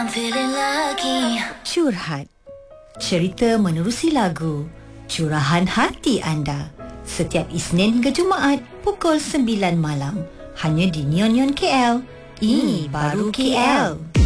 I'm feeling lucky. Curhat. Cerita menerusi lagu. Curahan hati anda. Setiap Isnin hingga Jumaat pukul 9 malam. Hanya di Neon Neon KL. Ini baru KL.